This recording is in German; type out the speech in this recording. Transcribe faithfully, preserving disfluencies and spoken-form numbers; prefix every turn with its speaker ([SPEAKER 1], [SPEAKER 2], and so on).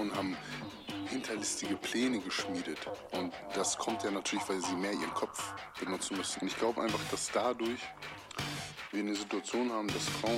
[SPEAKER 1] Frauen haben hinterlistige Pläne geschmiedet. Und das kommt ja natürlich, weil sie mehr ihren Kopf benutzen müssen. Und ich glaube einfach, dass dadurch wir eine Situation haben, dass Frauen